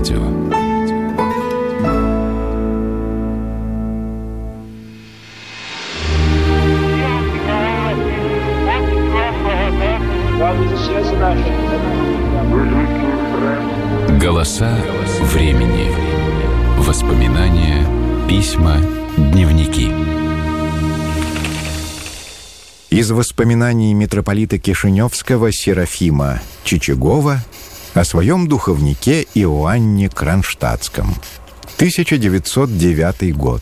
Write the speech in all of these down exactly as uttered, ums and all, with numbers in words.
радио. Голоса времени. Воспоминания, письма, дневники. Из воспоминаний митрополита Кишиневского Серафима Чичагова о своем духовнике Иоанне Кронштадтском. тысяча девятьсот девятый год.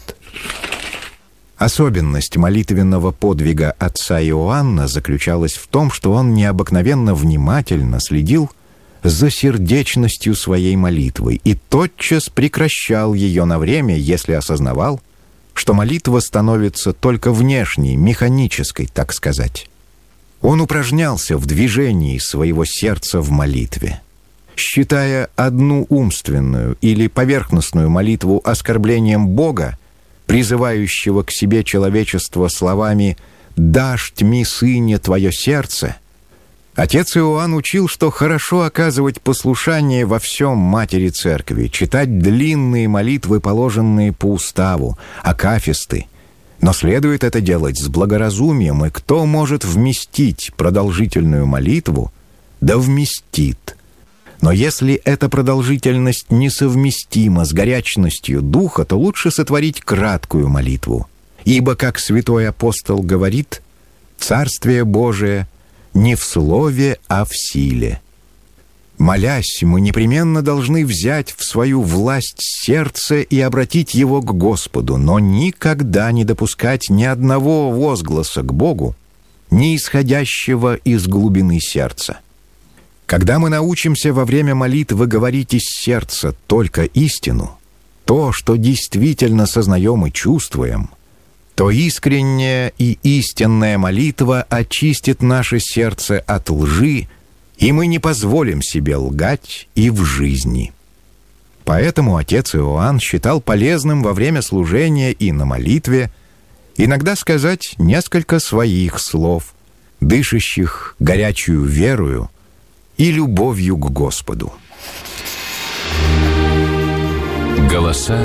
Особенность молитвенного подвига отца Иоанна заключалась в том, что он необыкновенно внимательно следил за сердечностью своей молитвы и тотчас прекращал ее на время, если осознавал, что молитва становится только внешней, механической, так сказать. Он упражнялся в движении своего сердца в молитве, считая одну умственную или поверхностную молитву оскорблением Бога, призывающего к себе человечество словами «Дашь тьми, сыне, твое сердце», отец Иоанн учил, что хорошо оказывать послушание во всем матери церкви, читать длинные молитвы, положенные по уставу, акафисты. Но следует это делать с благоразумием, и кто может вместить продолжительную молитву, да вместит. Но если эта продолжительность несовместима с горячностью духа, то лучше сотворить краткую молитву. Ибо, как святой апостол говорит, «Царствие Божие не в слове, а в силе». Молясь, мы непременно должны взять в свою власть сердце и обратить его к Господу, но никогда не допускать ни одного возгласа к Богу, не исходящего из глубины сердца. Когда мы научимся во время молитвы говорить из сердца только истину, то, что действительно сознаем и чувствуем, то искренняя и истинная молитва очистит наше сердце от лжи, и мы не позволим себе лгать и в жизни. Поэтому отец Иоанн считал полезным во время служения и на молитве иногда сказать несколько своих слов, дышащих горячую верою и любовью к Господу. Голоса